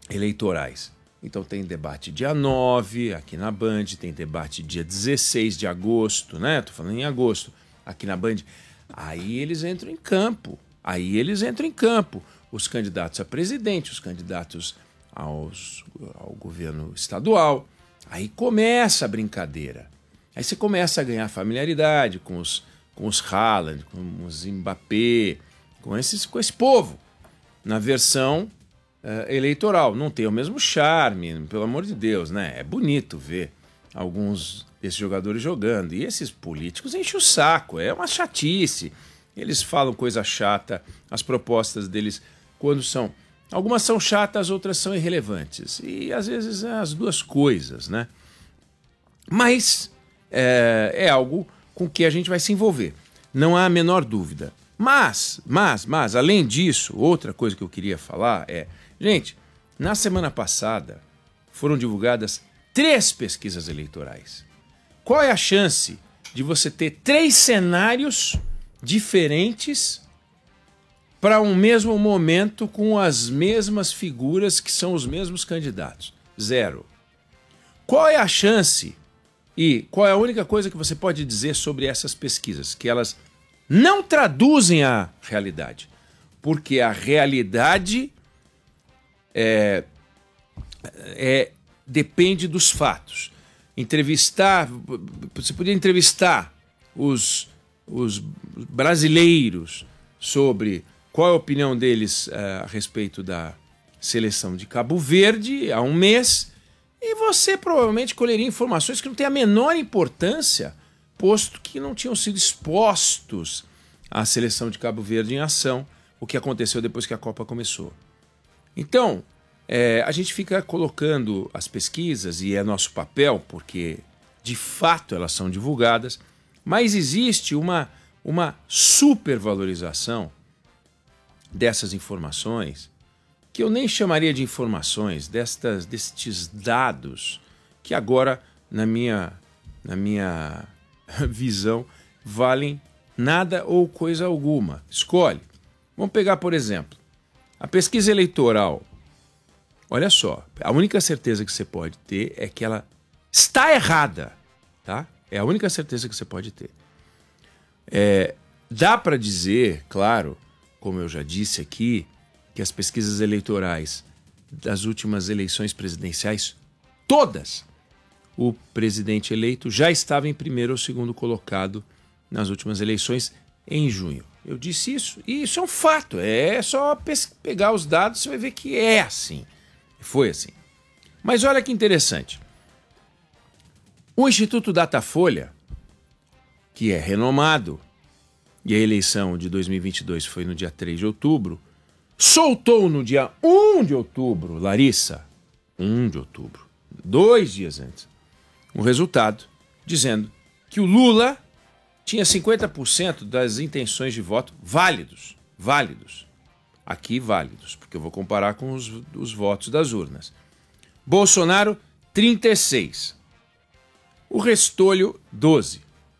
eleitorais. Então tem debate dia 9 aqui na Band, tem debate dia 16 de agosto, né? Tô falando em agosto, aqui na Band. Aí eles entram em campo. Os candidatos a presidente, os candidatos ao governo estadual. Aí começa a brincadeira. Aí você começa a ganhar familiaridade com os Haaland, com os Mbappé, com esse povo, na versão eleitoral. Não tem o mesmo charme, pelo amor de Deus, né? É bonito ver alguns desses jogadores jogando. E esses políticos enchem o saco, é uma chatice. Eles falam coisa chata, as propostas deles, quando são... Algumas são chatas, outras são irrelevantes. E às vezes as duas coisas, né? Mas é algo com que a gente vai se envolver. Não há a menor dúvida. Mas, além disso, outra coisa que eu queria falar é... Gente, na semana passada foram divulgadas 3 pesquisas eleitorais. Qual é a chance de você ter 3 cenários diferentes para um mesmo momento com as mesmas figuras que são os mesmos candidatos? 0. Qual é a chance e qual é a única coisa que você pode dizer sobre essas pesquisas? Que elas não traduzem a realidade. Porque a realidade depende dos fatos. Você podia entrevistar os brasileiros sobre qual é a opinião deles a respeito da seleção de Cabo Verde há um mês, e você provavelmente colheria informações que não têm a menor importância, posto que não tinham sido expostos à seleção de Cabo Verde em ação, o que aconteceu depois que a Copa começou. Então, a gente fica colocando as pesquisas, e é nosso papel, porque de fato elas são divulgadas, mas existe uma supervalorização dessas informações, que eu nem chamaria de informações, destes dados, que agora, na minha visão, valem nada ou coisa alguma. Escolhe. Vamos pegar, por exemplo, a pesquisa eleitoral. Olha só, a única certeza que você pode ter é que ela está errada, tá? É a única certeza que você pode ter. Dá para dizer, claro, como eu já disse aqui, que as pesquisas eleitorais das últimas eleições presidenciais, todas, o presidente eleito já estava em primeiro ou segundo colocado nas últimas eleições em junho. Eu disse isso, e isso é um fato. É só pegar os dados, você vai ver que é assim. Foi assim. Mas olha que interessante. O Instituto Datafolha, que é renomado, e a eleição de 2022 foi no dia 3 de outubro, soltou no dia 1 de outubro, Larissa, 1 de outubro, 2 dias antes, um resultado dizendo que o Lula tinha 50% das intenções de voto válidos. Aqui válidos, porque eu vou comparar com os votos das urnas. Bolsonaro, 36%. O restolho, 12%.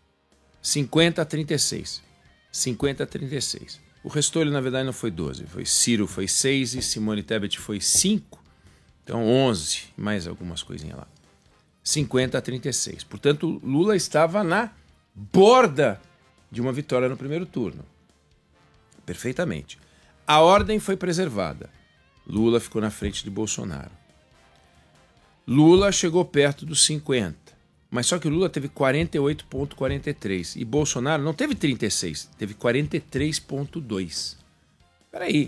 50-36%. 50-36%. O restolho, na verdade, não foi 12%. Foi Ciro foi 6% e Simone Tebet foi 5%. Então, 11%, mais algumas coisinhas lá. 50-36%. Portanto, Lula estava na borda de uma vitória no primeiro turno. Perfeitamente. A ordem foi preservada. Lula ficou na frente de Bolsonaro. Lula chegou perto dos 50%. Mas só que o Lula teve 48,43%. E Bolsonaro não teve 36%, teve 43,2%. Espera aí.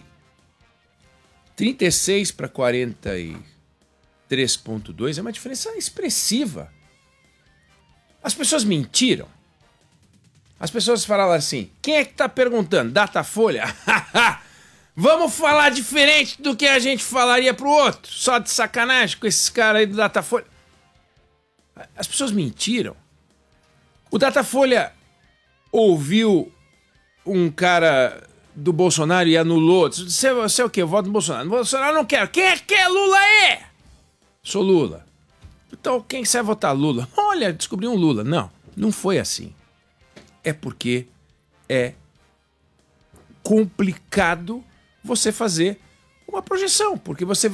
36 para 43,2 é uma diferença expressiva. As pessoas mentiram. As pessoas falaram assim, quem é que está perguntando? Datafolha? Vamos falar diferente do que a gente falaria pro outro? Só de sacanagem com esses caras aí do Datafolha? As pessoas mentiram. O Datafolha ouviu um cara do Bolsonaro e anulou. Você é o quê? Eu voto no Bolsonaro. Bolsonaro não quero. Quem é que é Lula aí? Sou Lula. Então quem que você vai votar? Lula. Olha, descobri um Lula. Não, não foi assim. É porque é complicado você fazer uma projeção, porque você